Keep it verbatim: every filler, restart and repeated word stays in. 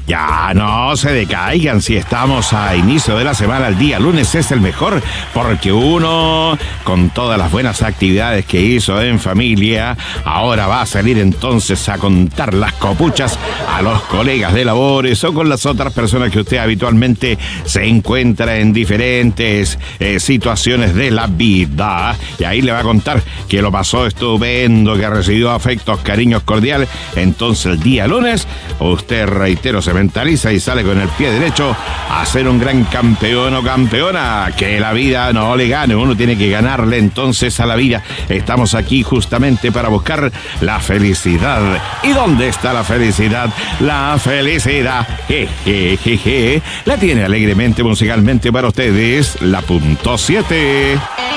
Ya no se decaigan, si estamos a inicio de la semana, el día lunes es el mejor, porque uno, con todas las buenas actividades que hizo en familia, ahora va a salir entonces a contar las copuchas a los colegas de labores o con las otras personas que usted habitualmente se encuentra en diferentes eh, situaciones de la vida. Y ahí le va a contar que lo pasó estupendo, que recibió afectos, cariños cordiales. Entonces el día lunes, usted, reitero, se mentaliza y sale con el pie derecho a ser un gran campeón o campeona. Que la vida no le gane, uno tiene que ganarle entonces a la vida. Estamos aquí justamente para buscar la felicidad. ¿Y dónde está la felicidad? La felicidad, je, je, je, je, la tiene alegremente musicalmente para ustedes la punto siete.